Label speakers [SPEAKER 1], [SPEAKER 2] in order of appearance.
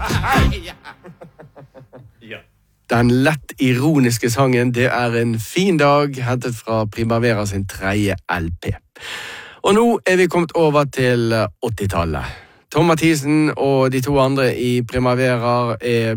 [SPEAKER 1] Ja.
[SPEAKER 2] Den lett ironiske sangen, det en fin dag, hentet fra Primavera sin 3. LP. Og nå vi kommet over til 80-tallet. Tom Mathisen og de 2 andre i Primavera